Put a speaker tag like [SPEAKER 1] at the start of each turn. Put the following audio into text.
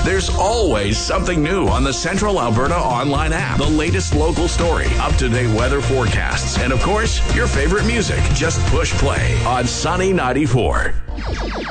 [SPEAKER 1] There's always something new on the Central Alberta online app. The latest local story, up-to-date weather forecasts, and of course, your favorite music. Just push play on Sunny 94.